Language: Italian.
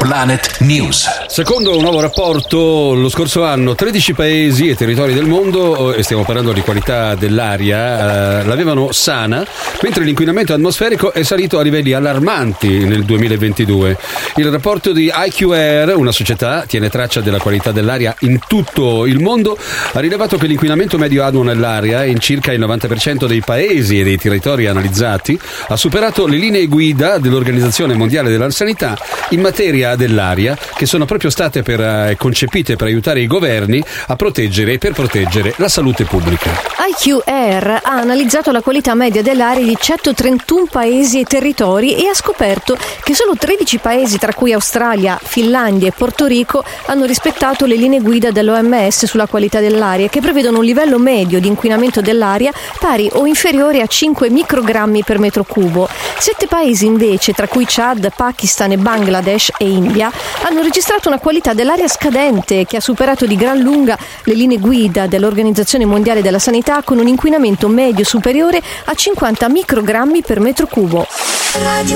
Planet News. Secondo un nuovo rapporto, lo scorso anno 13 paesi e territori del mondo, e stiamo parlando di qualità dell'aria, l'avevano sana, mentre l'inquinamento atmosferico è salito a livelli allarmanti nel 2022. Il rapporto di IQ Air, una società tiene traccia della qualità dell'aria in tutto il mondo, ha rilevato che l'inquinamento medio annuo nell'aria in circa il 90% dei paesi e dei territori analizzati ha superato le linee guida dell'Organizzazione Mondiale della Sanità in materia dell'aria, che sono proprio state concepite per aiutare i governi a proteggere e per proteggere la salute pubblica. IQ Air ha analizzato la qualità media dell'aria di 131 paesi e territori e ha scoperto che solo 13 paesi, tra cui Australia, Finlandia e Porto Rico, hanno rispettato le linee guida dell'OMS sulla qualità dell'aria, che prevedono un livello medio di inquinamento dell'aria pari o inferiore a 5 microgrammi per metro cubo. 7 paesi invece, tra cui Chad, Pakistan e Bangladesh e India, hanno registrato una qualità dell'aria scadente che ha superato di gran lunga le linee guida dell'Organizzazione Mondiale della Sanità, con un inquinamento medio superiore a 50 microgrammi per metro cubo.